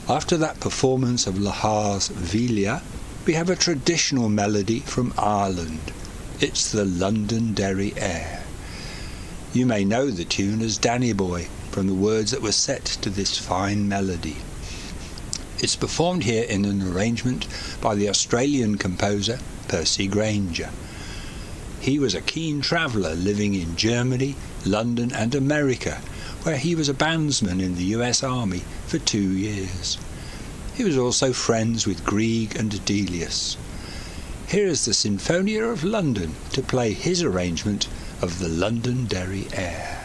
After that performance of Lahar's Vilia, we have a traditional melody from Ireland. It's the Londonderry Air. You may know the tune as Danny Boy from the words that were set to this fine melody. It's performed here in an arrangement by the Australian composer Percy Grainger. He was a keen traveller living in Germany, London and America, where he was a bandsman in the US Army for 2 years. He was also friends with Grieg and Delius. Here is the Sinfonia of London to play his arrangement of the Londonderry Air.